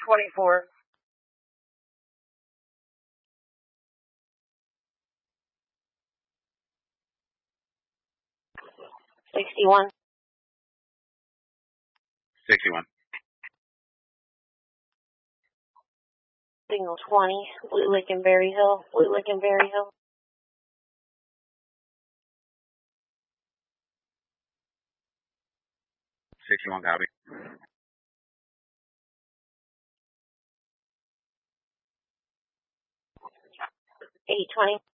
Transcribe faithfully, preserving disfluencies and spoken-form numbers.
twenty-four. sixty-one. sixty-one. Signal twenty. Blue Lick and Berry Hill. Blue Lick and Berry Hill. sixty-one, copy. eight twenty.